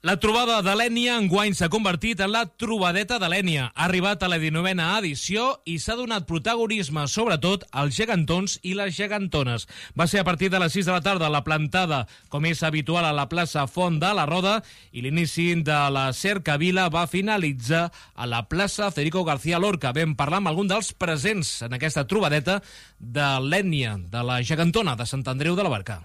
La trobada de l'Ènia enguany s'ha convertit en la trobadeta de l'Ènia. Ha arribat a la 19a edició i s'ha donat protagonisme, sobretot, als gegantons i les gegantones. Va ser a partir de les 6 de la tarda la plantada, com és habitual a la plaça Font de la Roda, i l'inici de la cercavila va finalitzar a la plaça Federico García Lorca. Vam parlar amb algun dels presents en aquesta trobadeta de l'Ènia, de la gegantona de Sant Andreu de la Barca.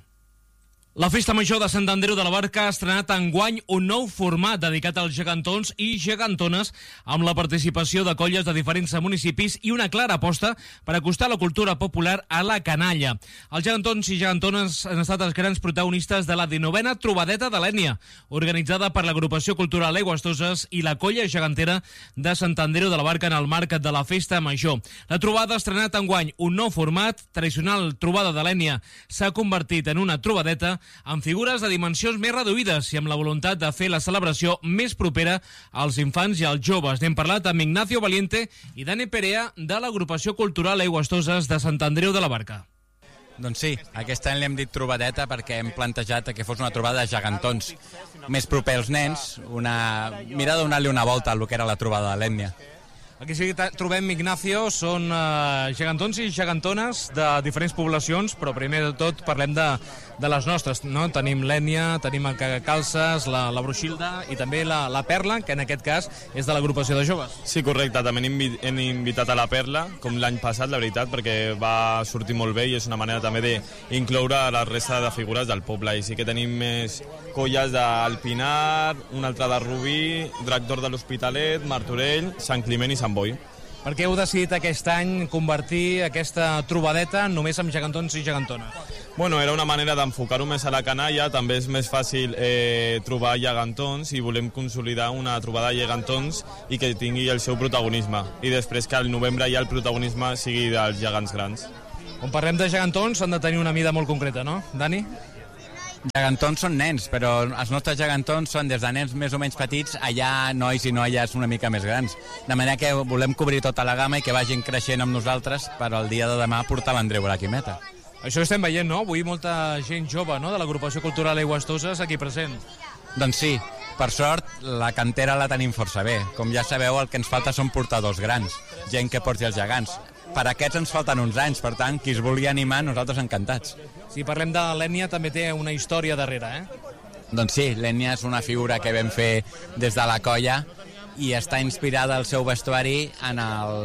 La Festa Major de Sant Andreu de la Barca ha estrenat enguany un nou format dedicat als gegantons i gegantones amb la participació de colles de diferents municipis i una clara aposta per acostar la cultura popular a la canalla. Els gegantons i gegantones han estat els grans protagonistes de la 19a trobadeta de l'Ènia, organitzada per l'agrupació cultural Aigües Toses i la colla gegantera de Sant Andreu de la Barca en el marc de la Festa Major. La trobada ha estrenat enguany un nou format, tradicional trobada de l'Ènia s'ha convertit en una trobadeta amb figures de dimensions més reduïdes i amb la voluntat de fer la celebració més propera als infants i als joves. N'hem parlat amb Ignacio Valiente i Dani Perea de l'agrupació cultural Aigües Toses de Sant Andreu de la Barca. Doncs sí, aquest any l'hem dit trobadeta perquè hem plantejat que fos una trobada de gegantons més proper als nens, mirar de donar-li una volta al que era la trobada de l'Ètnia. Aquí sí que trobem, Ignacio, són gegantons i gegantones de diferents poblacions, però primer de tot parlem de les nostres, no? Tenim l'Ètnia, tenim el Cagacalces, la Bruixilda i també la Perla, que en aquest cas és de l'agrupació de joves. Sí, correcte, també hem invitat a la Perla, com l'any passat, la veritat, perquè va sortir molt bé i és una manera també d'incloure la resta de figures del poble. I sí que tenim més colles del Pinar, una altra de Rubí, Drac d'Or de l'Hospitalet, Martorell, Sant Climent i Sant Boi. Per què heu decidit aquest any convertir aquesta trobadeta només amb gegantons i gegantones? Bueno, era una manera d'enfocar-ho més a la canalla, també és més fàcil trobar gegantons i volem consolidar una trobada de gegantons i que tingui el seu protagonisme. I després que al novembre ja el protagonisme sigui dels gegants grans. Quan parlem de gegantons han de tenir una mida molt concreta, no? Dani? Gegantons són nens, però els nostres gegantons són des de nens més o menys petits a ja nois i noies una mica més grans. De manera que volem cobrir tota la gamma i que vagin creixent amb nosaltres per al dia de demà portar l'Andreu a la quimeta. Això estem veient, no? Avui molta gent jove, no?, de l'agrupació cultural Aigües Toses aquí present. Doncs sí, per sort la cantera la tenim força bé. Com ja sabeu, el que ens falta són portadors grans, gent que porti els gegants. Per aquests ens falten uns anys, per tant, qui es vulgui animar, nosaltres encantats. Si parlem de l'Ètnia, també té una història darrere, Doncs sí, l'Ètnia és una figura que vam fer des de la colla i està inspirada el seu vestuari en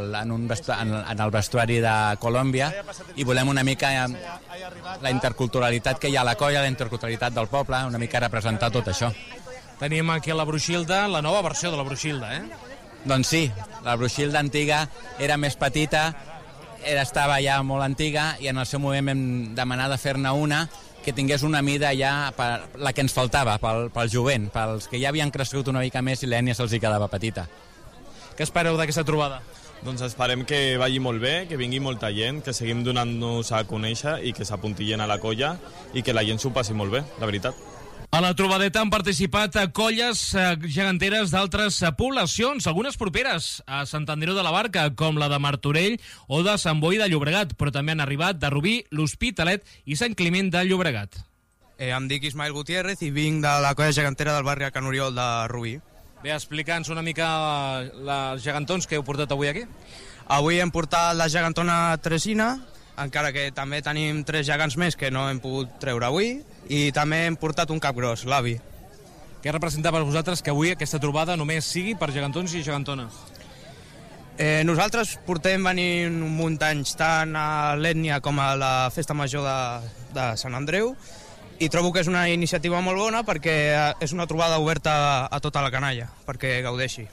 el vestuari de Colòmbia i volem una mica la interculturalitat que hi ha a la colla, la interculturalitat del poble, una mica representar tot això. Tenim aquí la Bruixilda, la nova versió de la Bruixilda, Doncs sí, la Bruixilda antiga era més petita, estava ja molt antiga i en el seu moment vam demanar de fer-ne una que tingués una mida ja la que ens faltava pel jovent, pels que ja havien crescut una mica més i l'Ètnia se'ls hi quedava petita. Què espereu d'aquesta trobada? Doncs esperem que vagi molt bé, que vingui molta gent, que seguim donant-nos a conèixer i que s'apuntillen a la colla i que la gent s'ho passi molt bé, la veritat. A la trobadeta han participat colles geganteres d'altres poblacions, algunes properes a Sant Andreu de la Barca, com la de Martorell o de Sant Boi de Llobregat, però també han arribat de Rubí, l'Hospitalet i Sant Climent de Llobregat. Em dic Ismael Gutiérrez i vinc de la colla gegantera del barri Can Oriol de Rubí. Bé, explica'ns una mica els gegantons que heu portat avui aquí. Avui hem portat la gegantona Tresina, encara que també tenim 3 gegants més que no hem pogut treure avui, i també hem portat un capgros, l'avi. Què representa per vosaltres que avui aquesta trobada només sigui per gegantons i gegantones? Nosaltres portem venint un munt d'anys tant a l'Ètnia com a la Festa Major de Sant Andreu i trobo que és una iniciativa molt bona perquè és una trobada oberta a tota la canalla, perquè gaudeixi.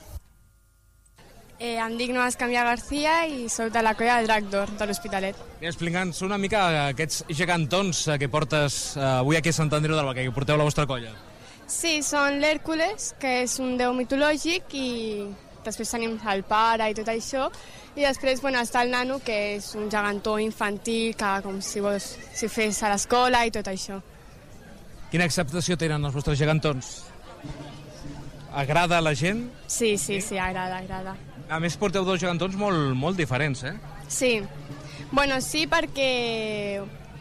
Em dic Noa Escamilla García i soc de la colla de Drac d'Or de l'Hospitalet. Explica'ns una mica aquests gegantons que portes avui aquí a Sant Andreu de la Barca, que porteu la vostra colla. Sí, són l'Hèrcules, que és un déu mitològic, i després tenim el pare i tot això, i després està el nano, que és un gegantó infantil, que com si fes a l'escola i tot això. Quina acceptació tenen els vostres gegantons? Agrada a la gent? Sí, agrada. A més, porteu 2 gegantons molt diferents, Sí. Sí, perquè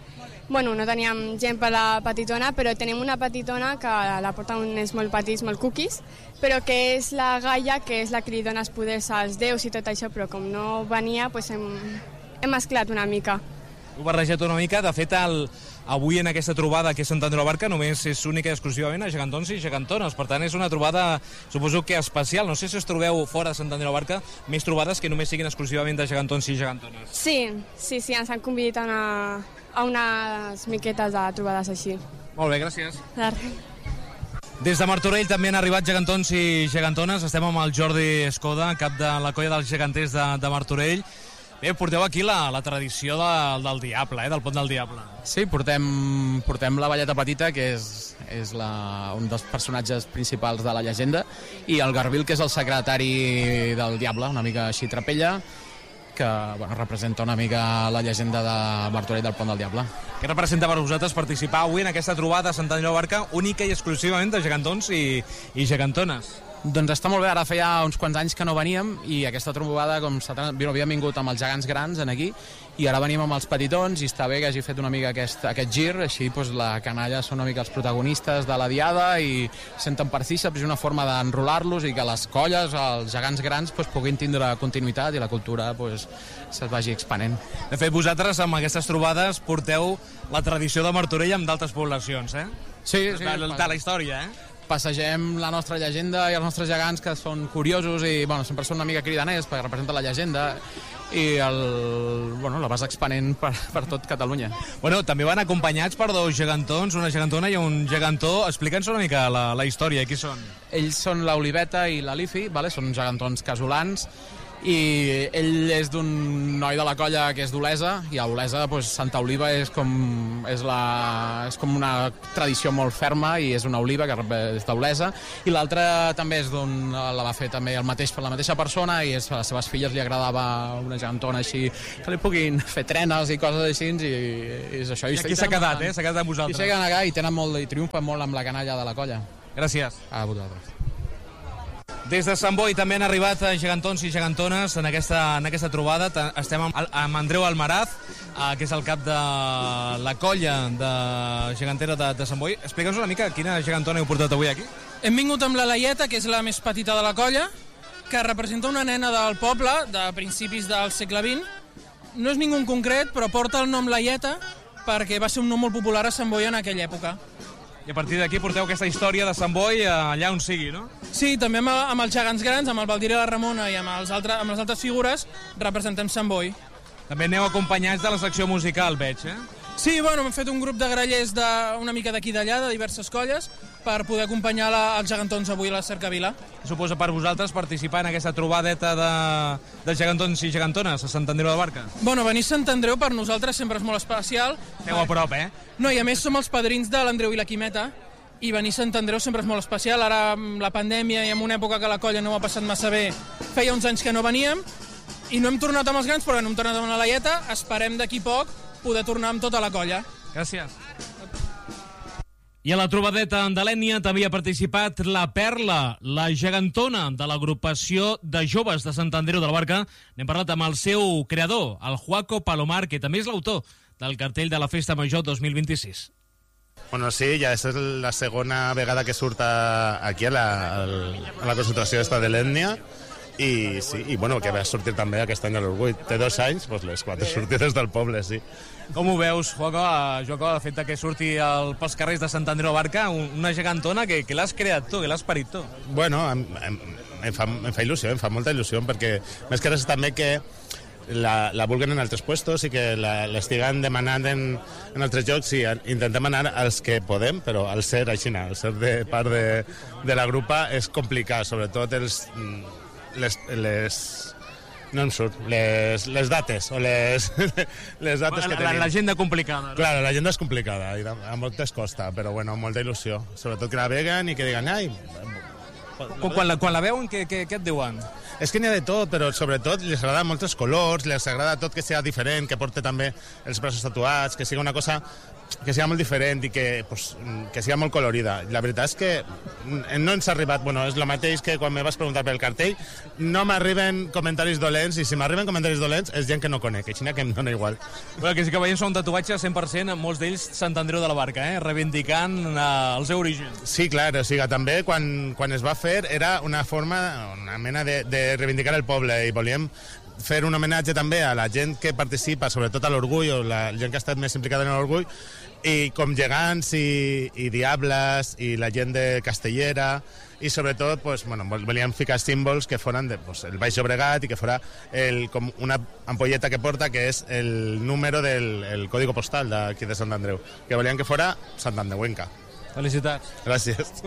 Bueno, no teníem gent per la petitona, però tenim una petitona que la porta uns molt petits, molt cookies, però que és la Gaia, que és la que li dona els poders als déus i tot això, però com no venia, doncs hem mesclat una mica. Ho barrejat una mica. De fet, avui en aquesta trobada que és Sant Andreu de la Barca només és única i exclusivament a gegantons i gegantones. Per tant, és una trobada, suposo que especial. No sé si us trobeu fora de Sant Andreu de la Barca més trobades que només siguin exclusivament de gegantons i gegantones. Sí, ens han convidat a unes miquetes de trobades així. Molt bé, gràcies. De res. Des de Martorell també han arribat gegantons i gegantones. Estem amb el Jordi Escoda, cap de la colla dels geganters de Martorell. Bé, porteu aquí la tradició del Diable, del Pont del Diable. Sí, portem la Valleta Petita, que és un dels personatges principals de la llegenda, i el Garbil, que és el secretari del Diable, una mica així trapella, que representa una mica la llegenda de Martorell del Pont del Diable. Què representa per vosaltres participar avui en aquesta trobada a Sant Andreu de la Barca, única i exclusivament de gegantons i gegantones? Doncs està molt bé, ara feia uns quants anys que no veníem i aquesta trobada, com havíem vingut amb els gegants grans aquí i ara venim amb els petitons i està bé que hagi fet una mica aquest gir, així doncs, la canalla són una mica els protagonistes de la diada i senten partícips, és una forma d'enrolar-los i que les colles, els gegants grans, doncs, puguin tindre continuïtat i la cultura doncs, se'ls vagi expanent. De fet, vosaltres amb aquestes trobades porteu la tradició de Martorell amb d'altres poblacions, eh? Sí. De la història, eh? Passegem la nostra llegenda i els nostres gegants que són curiosos i sempre són una mica cridaners perquè representen la llegenda i la vas expanent per tot Catalunya. Bueno, també van acompanyats per dos gegantons, una gegantona i un gegantó. Explica'ns una mica la història, qui són? Ells són l'Oliveta i la Lifi, són gegantons casolans, i ell és d'un noi de la colla que és d'Olesa, i a Olesa Santa Oliva és com una tradició molt ferma i és una oliva que és d'Olesa, i l'altre també és la va fer també per la mateixa persona i a les seves filles li agradava una gegantona així que li puguin fer trenes i coses així i és això. I aquí s'ha quedat, s'ha quedat amb vosaltres. I s'ha quedat i tenen molt, i triomfen molt amb la canalla de la colla. Gràcies. A vosaltres. Des de Sant Boi també han arribat gegantons i gegantones en aquesta trobada. Estem amb Andreu Almaraz, que és el cap de la colla de gegantera de Sant Boi. Explica'ns una mica quina gegantona heu portat avui aquí. Hem vingut amb la Laieta, que és la més petita de la colla, que representa una nena del poble de principis del segle XX. No és ningú en concret, però porta el nom Laieta perquè va ser un nom molt popular a Sant Boi en aquella època. I a partir d'aquí porteu aquesta història de Sant Boi allà on sigui, no? Sí, també amb els gegants grans, amb el Valdir i la Ramona i amb les altres figures, representem Sant Boi. També aneu acompanyats de la secció musical, veig, eh? Sí, hem fet un grup de grallers una mica d'aquí d'allà, de diverses colles, per poder acompanyar els gegantons avui a la Cercavila. Suposa per vosaltres participar en aquesta trobadeta de gegantons i gegantones a Sant Andreu de la Barca? Venir a Sant Andreu per nosaltres sempre és molt especial. Esteu a prop, eh? No, i a més som els padrins de l'Andreu i la Quimeta, i venir a Sant Andreu sempre és molt especial. Ara, amb la pandèmia i en una època que la colla no ho ha passat massa bé, feia uns anys que no veníem, i no hem tornat amb els grans, però no hem tornat amb la Laieta. Esperem d'aquí poc poder tornar amb tota la colla. Gràcies. I a la trobadeta de l'Ènia també ha participat la Perla, la gegantona de l'agrupació de joves de Sant Andreu de la Barca. N'hem parlat amb el seu creador, el Juaco Palomar, que també és l'autor del cartell de la Festa Major 2026. Bueno, sí, ja és la segona vegada que surt aquí a la concentració de l'Ètnia. I sí, que va sortir també aquest any a l'Orgull. Té 2 anys, les 4 sortides del poble, sí. Com ho veus, Juaco, el fet que surti pels carrers de Sant Andreu de la Barca, una gegantona que l'has creat tu, que l'has parit tu? Bueno, em fa il·lusió, em fa molta il·lusió, perquè més que res també que la vulguen en altres puestos i que l'estiguen demanant en altres llocs i intentem anar als que podem, però al ser així, al ser de part de la grupa és complicat, sobretot no em surt, les dates o les dates que tenim. L'agenda complicada. Clar, l'agenda és complicada i a moltes costa, però molta il·lusió. Sobretot que la veguen i que diguen, ai, Quan la veuen, què et diuen? És que n'hi ha de tot, però sobretot li agrada molts els colors, li agrada tot que sigui diferent, que porti també els braços tatuats, que sigui una cosa que sigui molt diferent i que sigui molt colorida. La veritat és que no ens ha arribat, és el mateix que quan me vas preguntar pel cartell, no m'arriben comentaris dolents, i si m'arriben comentaris dolents és gent que no conec, així que em dona igual. Que sí que veiem són tatuatges 100%, molts d'ells Sant Andreu de la Barca, reivindicant el seu origen. Sí, clar, o sigui, també quan es va fer era una forma, una mena de reivindicar el poble, i volíem fer un homenatge també a la gent que participa, sobretot a l'Orgull, o la gent que ha estat més implicada en l'Orgull, i com gegants i diables i la gent de Castellera, i sobretot volíem ficar símbols que foren el Baix Llobregat i que fora com una ampolleta que porta, que és el número del código postal d'aquí de Sant Andreu, que volíem que fora Sant Andreuenca. Felicitats. Gràcies.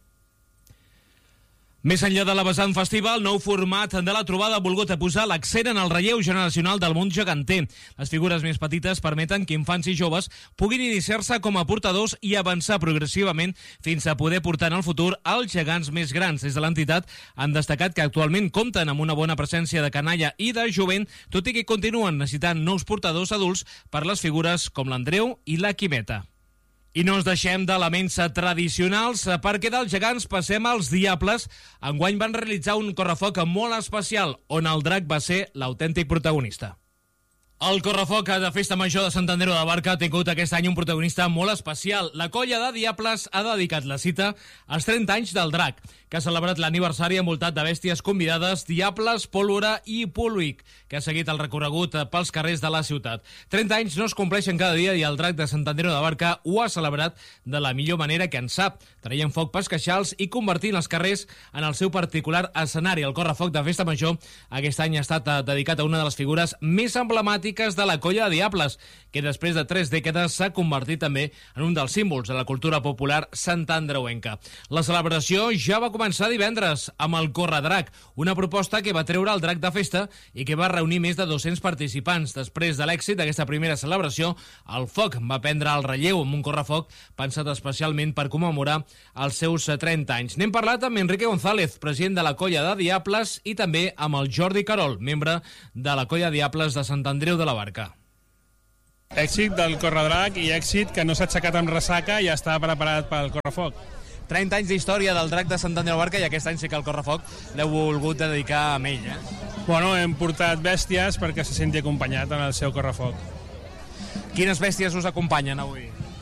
Més enllà de la vessant festiva, el nou format de la trobada ha volgut posar l'accent en el relleu generacional del món geganter. Les figures més petites permeten que infants i joves puguin iniciar-se com a portadors i avançar progressivament fins a poder portar en el futur els gegants més grans. Des de l'entitat han destacat que actualment compten amb una bona presència de canalla i de jovent, tot i que continuen necessitant nous portadors adults per les figures com l'Andreu i la Quimeta. I no ens deixem d'elements tradicionals, perquè dels gegants passem als diables. Enguany van realitzar un correfoc molt especial, on el drac va ser l'autèntic protagonista. El correfoc de Festa Major de Sant Andreu de la Barca ha tingut aquest any un protagonista molt especial. La colla de Diables ha dedicat la cita als 30 anys del drac, que ha celebrat l'aniversari envoltat de bèsties convidades, diables, pólvora i púlvic, que ha seguit el recorregut pels carrers de la ciutat. 30 anys no es compleixen cada dia i el drac de Sant Andreu de la Barca ho ha celebrat de la millor manera que en sap, traient foc pels queixals i convertint els carrers en el seu particular escenari. El correfoc de Festa Major aquest any ha estat dedicat a una de les figures més emblemàtiques de la colla de Diables, que després de 3 dècades s'ha convertit també en un dels símbols de la cultura popular santandreuenca. La celebració ja va començar divendres amb el Corredrac, una proposta que va treure el drac de festa i que va reunir més de 200 participants. Després de l'èxit d'aquesta primera celebració, el foc va prendre el relleu amb un correfoc pensat especialment per commemorar els seus 30 anys. N'hem parlat amb Enrique González, president de la colla de Diables, i també amb el Jordi Carol, membre de la colla Diables de Sant Andreu de la Barca. Èxit del Corredrac i èxit que no s'ha aixecat amb ressaca i ja està preparat pel correfoc. 30 anys d'història del drac de Sant Andreu de la Barca i aquest any sí que el correfoc l'heu volgut dedicar a ell, Bueno, hem portat bèsties perquè se senti acompanyat en el seu correfoc. Quines bèsties us acompanyen avui?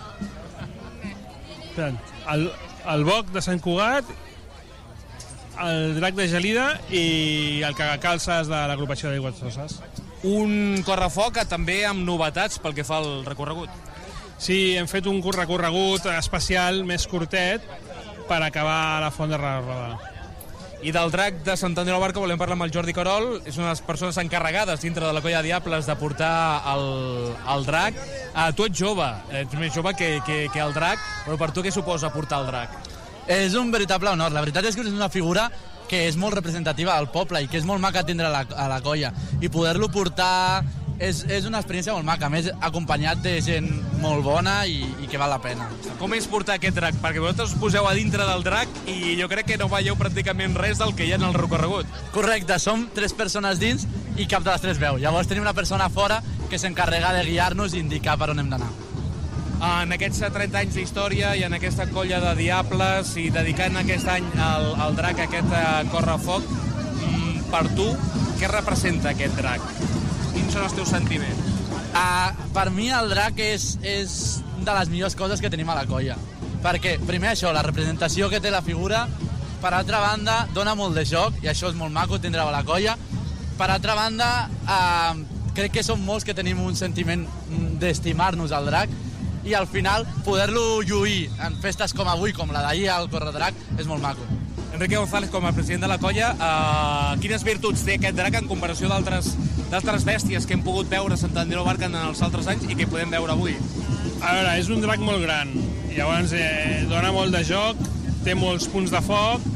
El boc de Sant Cugat, el drac de Gelida i el cagacalces de l'agrupació d'Aigües Soses. Un correfoc també amb novetats pel que fa al recorregut. Sí, hem fet un recorregut especial més curtet per acabar a la Font de Roda. I del drac de Sant Andreu de la Barca volem parlar amb el Jordi Carol. És una de les persones encarregades dintre de la colla de Diables de portar el drac. Tu ets jove, ets més jove que el drac, però per tu què suposa portar el drac? És un veritable honor. La veritat és que és una figura que és molt representativa del poble i que és molt maca tindre a la colla. I poder-lo portar és una experiència molt maca, a més acompanyat de gent molt bona i que val la pena. Com és portar aquest drac? Perquè vosaltres us poseu a dintre del drac i jo crec que no veieu pràcticament res del que hi ha en el recorregut. Correcte, som 3 persones dins i cap de les 3 veu. Llavors tenim una persona fora que s'encarrega de guiar-nos i indicar per on hem d'anar. En aquests 30 anys d'història i en aquesta colla de Diables i dedicant aquest any al drac, aquest correfoc, per tu, què representa aquest drac? Quins són els teus sentiments? Per mi el drac és de les millors coses que tenim a la colla. Perquè, primer això, la representació que té la figura, per altra banda, dona molt de joc, i això és molt maco tindre-ho a la colla. Per altra banda, crec que som molts que tenim un sentiment d'estimar-nos al drac, i al final poder-lo lluir en festes com avui, com la d'ahir al Corredrac, és molt maco. Enrique González, com a president de la colla, quines virtuts té aquest drac en comparació d'altres bèsties que hem pogut veure a Sant Andreu de la Barca en els altres anys i que podem veure avui? A veure, és un drac molt gran, llavors dona molt de joc, té molts punts de foc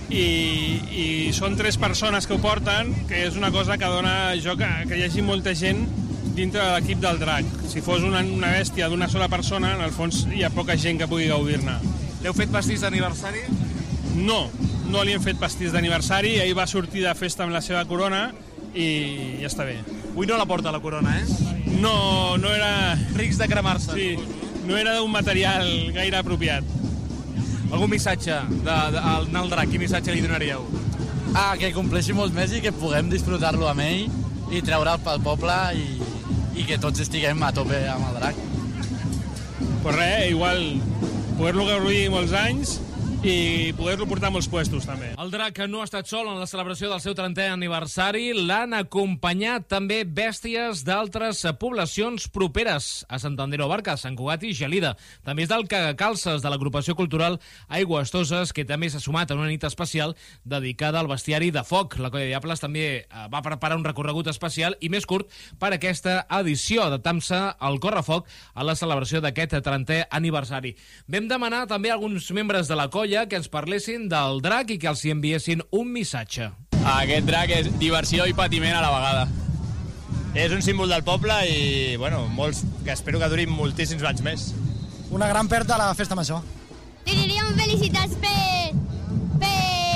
i són 3 persones que ho porten, que és una cosa que dona joc que hi hagi molta gent dintre de l'equip del drac. Si fos una bèstia d'una sola persona, en el fons hi ha poca gent que pugui gaudir-ne. L'heu fet pastís d'aniversari? No, no li hem fet pastís d'aniversari, ahir va sortir de festa amb la seva corona i ja està bé. Avui no la porta la corona, No era... Rics de cremar-se. Sí, no era d'un material gaire apropiat. Algun missatge al drac, quin missatge li donaríeu? Que compleixi molts més i que puguem disfrutar-lo amb ell i treure'l pel poble i que tots estiguem a tope amb el drac. Pues res, igual poder-lo gaudir molts anys i poder-lo portar a molts puestos, també. El drac no ha estat sol en la celebració del seu 30è aniversari. L'han acompanyat també bèsties d'altres poblacions properes a Sant Andreu Barca, Sant Cugat i Gelida. També és del Cagacalces, de l'agrupació cultural Aigües Toses, que també s'ha sumat a una nit especial dedicada al bestiari de foc. La Colla de Diables també va preparar un recorregut especial i més curt per aquesta edició, adaptant-se al correfoc a la celebració d'aquest 30è aniversari. Vam demanar també a alguns membres de la colla que ens parlessin del drac i que els hi enviessin un missatge. Aquest drac és diversió i patiment a la vegada. És un símbol del poble i, bueno, molts, que espero que durin moltíssims anys més. Una gran pèrdua a la festa major. Diríem felicitats per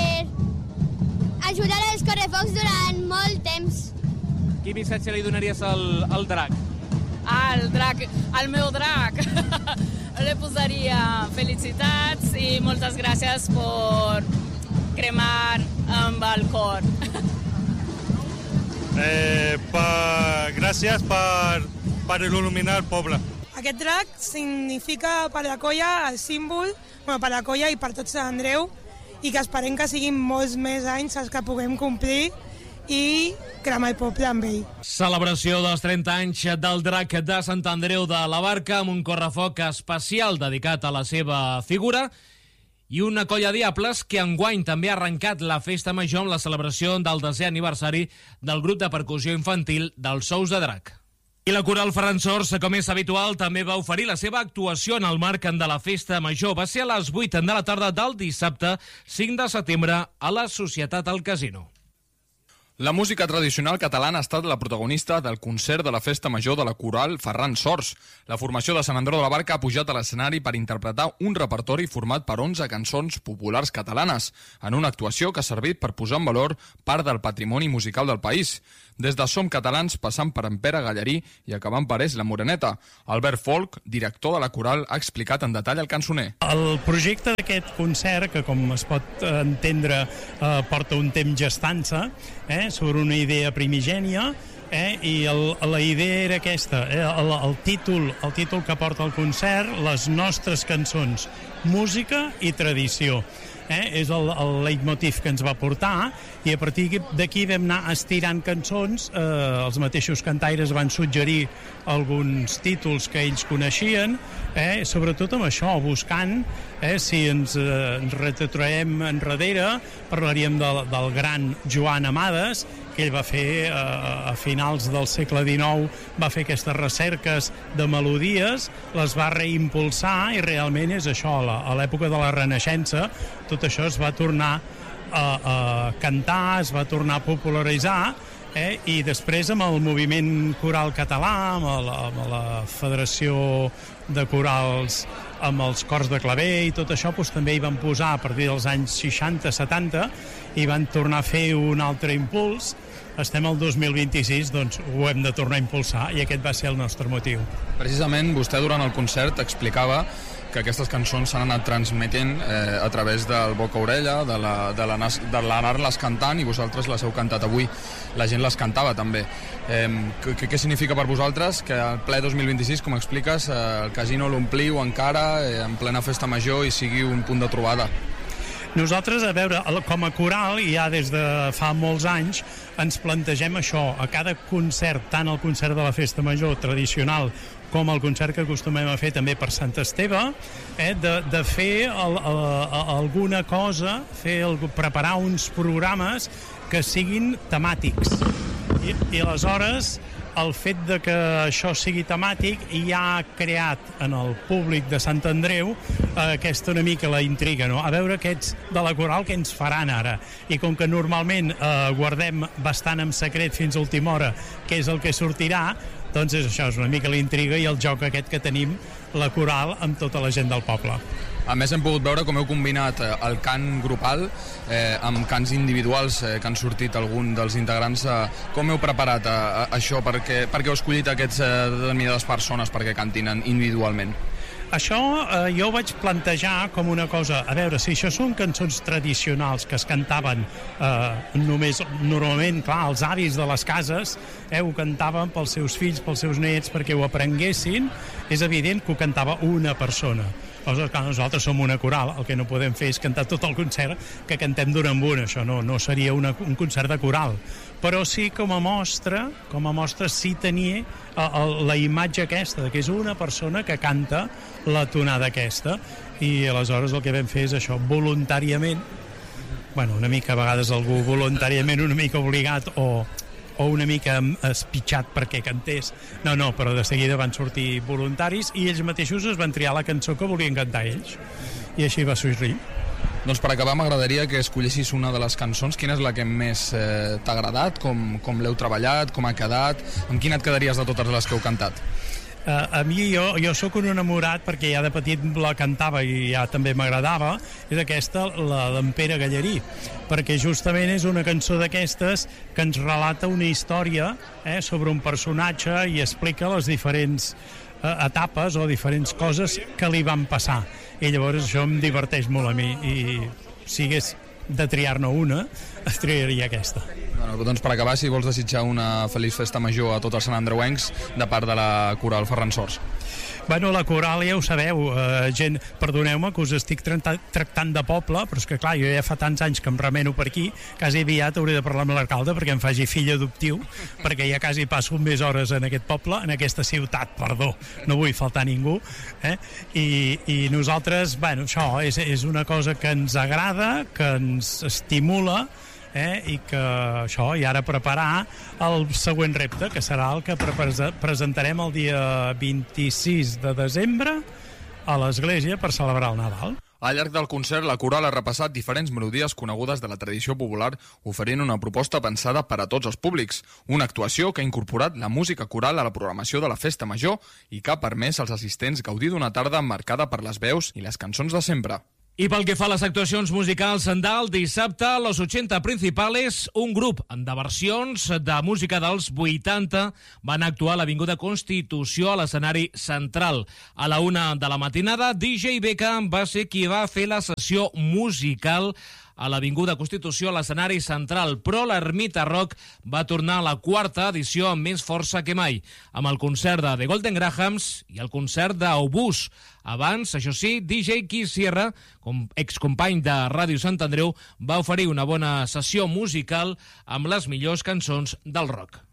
ajudar als correfocs durant molt temps. Quin missatge li donaries al drac? Al drac, al meu drac. Le posaria felicitats i moltes gràcies per cremar amb el cor. Gràcies per il·luminar el poble. Aquest drac significa per la colla el símbol, per la colla i per tot Sant Andreu, i que esperem que siguin molts més anys els que puguem complir i cremar el poble amb ell. Celebració dels 30 anys del drac de Sant Andreu de la Barca amb un correfoc especial dedicat a la seva figura i una colla de diables que enguany també ha arrencat la festa major amb la celebració del 10è aniversari del grup de percussió infantil dels Sous de Drac. I la coral Ferran Sors, com és habitual, també va oferir la seva actuació en el marc de la festa major. Va ser a les 8 de la tarda del dissabte 5 de setembre a la Societat al Casino. La música tradicional catalana ha estat la protagonista del concert de la festa major de la coral Ferran Sors. La formació de Sant Andreu de la Barca ha pujat a l'escenari per interpretar un repertori format per 11 cançons populars catalanes, en una actuació que ha servit per posar en valor part del patrimoni musical del país. Des de Som Catalans, passant per en Pere Gallarí i acabant per És la Moreneta. Albert Folk, director de la coral, ha explicat en detall el cançoner. El projecte d'aquest concert, que com es pot entendre porta un temps gestant-se, sobre una idea primigènia, i la idea era aquesta, el títol que porta el concert, les nostres cançons, música i tradició. És el leitmotiv que ens va portar i a partir d'aquí vam anar estirant cançons. Els mateixos cantaires van suggerir alguns títols que ells coneixien, sobretot amb això, buscant, si ens retrotraiem enrere, parlaríem del gran Joan Amades, que ell va fer a finals del segle XIX, va fer aquestes recerques de melodies, les va reimpulsar i realment és això, a l'època de la Renaixença, tot això es va tornar a cantar, es va tornar a popularitzar, i després amb el moviment coral català, amb la Federació de Corals, amb els cors de claver i tot això, també hi van posar a partir dels anys 60-70 i van tornar a fer un altre impuls. Estem al 2026, doncs ho hem de tornar a impulsar i aquest va ser el nostre motiu. Precisament vostè durant el concert explicava que aquestes cançons s'han anat transmetent a través del boca-orella, de l'anar-les cantant, i vosaltres les heu cantat avui. La gent les cantava també. Què significa per vosaltres que al ple 2026, com expliques, el casino l'ompliu encara en plena festa major i sigui un punt de trobada? Nosaltres, a veure, com a coral, ja des de fa molts anys, ens plantegem això, a cada concert, tant el concert de la Festa Major tradicional com el concert que acostumem a fer també per Sant Esteve, de fer alguna cosa, preparar uns programes que siguin temàtics. I aleshores, el fet de que això sigui temàtic ja ha creat en el públic de Sant Andreu aquesta una mica la intriga, no? A veure aquests de la coral què ens faran ara. I com que normalment guardem bastant en secret fins a última hora què és el que sortirà, doncs és això, és una mica la intriga i el joc aquest que tenim la coral amb tota la gent del poble. A més, hem pogut veure com heu combinat el cant grupal amb cants individuals que han sortit algun dels integrants. Com heu preparat això? Per què heu escollit aquestes determinades persones perquè cantin individualment? Això jo ho vaig plantejar com una cosa, a veure, si això són cançons tradicionals que es cantaven només, normalment, clar, els avis de les cases ho cantaven pels seus fills, pels seus nets, perquè ho aprenguessin, és evident que ho cantava una persona. Nosaltres som una coral, el que no podem fer és cantar tot el concert que cantem d'un en un, això no seria un concert de coral, però sí com a mostra sí tenia la imatge aquesta, que és una persona que canta la tonada aquesta, i aleshores el que vam fer és això, voluntàriament, una mica a vegades algú voluntàriament una mica obligat o una mica espitxat perquè cantés. No, però de seguida van sortir voluntaris i ells mateixos es van triar la cançó que volien cantar ells. I així va sortir. Doncs per acabar m'agradaria que escollessis una de les cançons. Quina és la que més t'ha agradat? Com l'heu treballat? Com ha quedat? Amb quina et quedaries de totes les que heu cantat? A mi, jo sóc un enamorat perquè ja de petit la cantava i ja també m'agradava, és aquesta, la d'en Pere Gallerí, perquè justament és una cançó d'aquestes que ens relata una història sobre un personatge i explica les diferents etapes o diferents coses que li van passar, i llavors això em diverteix molt a mi, i si hagués de triar-ne una, es triaria aquesta. Doncs per acabar, si vols desitjar una feliç festa major a tots els santandreuencs de part de la coral Ferran Sors. La coral ja ho sabeu, gent, perdoneu-me que us estic tractant de poble, però és que clar, jo ja fa tants anys que em remeno per aquí, quasi aviat hauré de parlar amb l'alcalde perquè em faci fill adoptiu, perquè ja quasi passo més hores en aquest poble, en aquesta ciutat, perdó, no vull faltar ningú, i nosaltres, això és una cosa que ens agrada, que ens estimula, i que això, i ara preparar el següent repte, que serà el que presentarem el dia 26 de desembre a l'església per celebrar el Nadal. Al llarg del concert, la coral ha repassat diferents melodies conegudes de la tradició popular, oferint una proposta pensada per a tots els públics. Una actuació que ha incorporat la música coral a la programació de la Festa Major i que ha permès als assistents gaudir d'una tarda marcada per les veus i les cançons de sempre. I pel que fa a les actuacions musicals del dissabte, a los 80 Principales, un grup de versions de música dels 80 van actuar a l'Avinguda Constitució a l'escenari central. A la 1 de la matinada, DJ Beckham va ser qui va fer la sessió musical a l'Avinguda Constitució a l'escenari central, però l'Ermita Rock va tornar a la 4ª edició amb més força que mai, amb el concert de The Golden Grahams i el concert d'Obús. Abans, això sí, DJ Keith Sierra, excompany de Ràdio Sant Andreu, va oferir una bona sessió musical amb les millors cançons del rock.